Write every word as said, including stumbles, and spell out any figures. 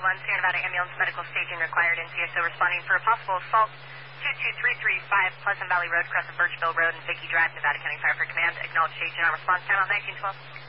one, Sierra Nevada ambulance, medical staging required, N C S O responding for a possible assault, two two three three five Pleasant Valley Road, crossing Birchville Road and Vicky Drive, Nevada County Fire for Command. Acknowledge agent on response, channel nineteen twelve.